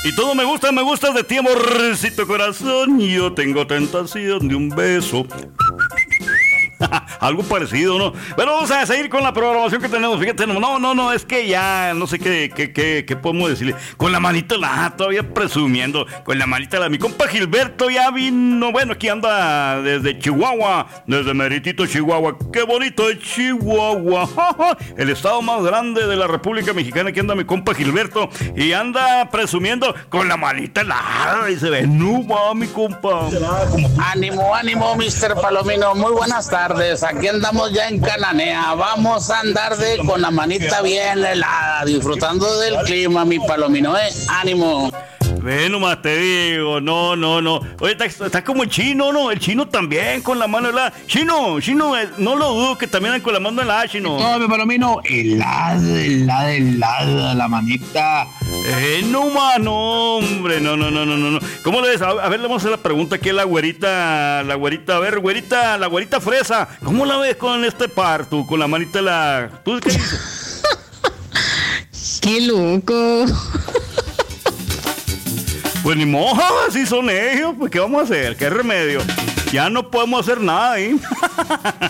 Y todo me gusta de ti, amorcito corazón. Yo tengo tentación de un beso. Algo parecido, ¿no? Bueno, vamos a seguir con la programación que tenemos. Fíjate, no, es que ya no sé qué podemos decirle. Con la manita todavía presumiendo. Con la manita mi compa Gilberto ya vino. Bueno, aquí anda desde Chihuahua, desde Meritito, Chihuahua. Qué bonito es Chihuahua. El estado más grande de la República Mexicana. Aquí anda mi compa Gilberto y anda presumiendo con la manita helada. Y se ve, no va, mi compa. Ánimo, Mr. Palomino. Muy buenas tardes. Aquí andamos ya en Cananea. Vamos a andar con la manita bien helada, disfrutando del clima, mi Palomino, Ánimo. Ve nomás te digo, no. Oye, está como el chino, ¿no? El chino también con la mano helada. Chino, no lo dudo que también con la mano helada, chino. No, mi Palomino, helada, la manita. No, hombre, no. ¿Cómo le ves? A ver, le vamos a hacer la pregunta aquí a la güerita, a ver, güerita, la güerita fresa. ¿Cómo la ves con este parto, con la manita helada? ¿Tú qué dices? ¡Qué loco! Pues ni modo, así son ellos, pues ¿qué vamos a hacer? ¿Qué remedio? Ya no podemos hacer nada ahí.